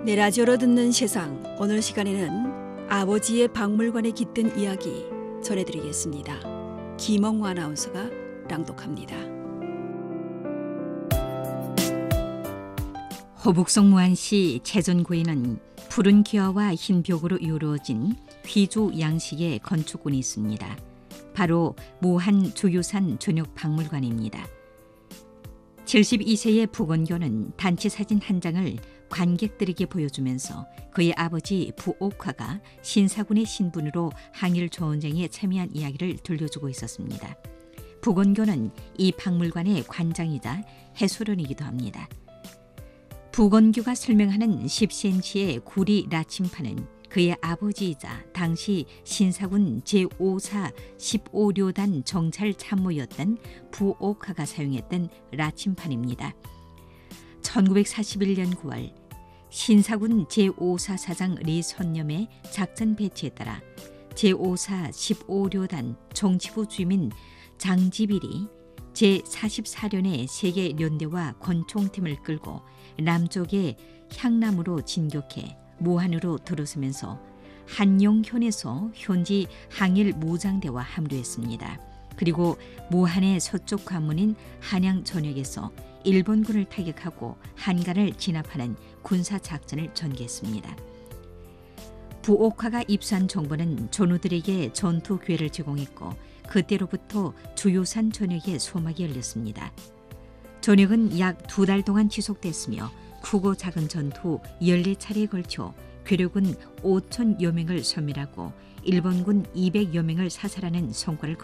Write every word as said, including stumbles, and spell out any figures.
내 라디오로 듣는 세상, 오늘 시간에는 아버지의 박물관에 깃든 이야기 전해드리겠습니다. 김홍우 아나운서가 낭독합니다. 호북성 무안시 채전구에는 푸른 기와와 흰 벽으로 이루어진 휘조 양식의 건축군이 있습니다. 바로 무한 주유산 전역박물관입니다. 칠십이 세의 부건교는 단체 사진 한 장을 관객들에게 보여주면서 그의 아버지 부옥화가 신사군의 신분으로 항일 조원쟁에 참여한 이야기를 들려주고 있었습니다. 부건교는 이 박물관의 관장이자 해설원이기도 합니다. 부건교가 설명하는 십 센티미터의 구리 나침판은 그의 아버지이자 당시 신사군 제오 사 십오 료단 정찰 참모였던 부옥화가 사용했던 라침판입니다. 천구백사십일 년 구월 신사군 제오 사 사장 리선념의 작전 배치에 따라 제오 사 십오 료단 정치부 주민 장지빌이 제사십사 련의 세계 연대와 권총팀을 끌고 남쪽의 향남으로 진격해 무한으로 들어서면서 한용현에서 현지 항일 무장대와 합류했습니다. 그리고 무한의 서쪽 관문인 한양 전역에서 일본군을 타격하고 한간을 진압하는 군사작전을 전개했습니다. 부옥화가 입수한 정보는 전우들에게 전투 기회를 제공했고 그때로부터 주요산 전역에 소막이 열렸습니다. 전역은 약 두 달 동안 지속됐으며 크고 작은 전투 열네 차례에 걸쳐 괴뢰군 오천여 명을 섬멸하고 일본군 이백여 명을 사살하는 성과를